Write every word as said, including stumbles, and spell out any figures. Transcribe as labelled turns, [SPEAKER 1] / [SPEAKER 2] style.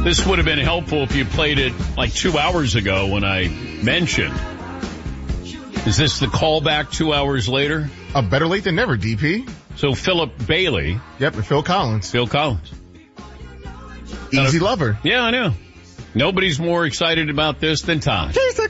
[SPEAKER 1] This would have been helpful if you played it like two hours ago when I mentioned. Is this the callback two hours later?
[SPEAKER 2] Uh, better late than never, D P.
[SPEAKER 1] So Philip Bailey.
[SPEAKER 2] Yep, and Phil Collins.
[SPEAKER 1] Phil Collins.
[SPEAKER 2] Easy lover.
[SPEAKER 1] Yeah, I know. Nobody's more excited about this than Todd.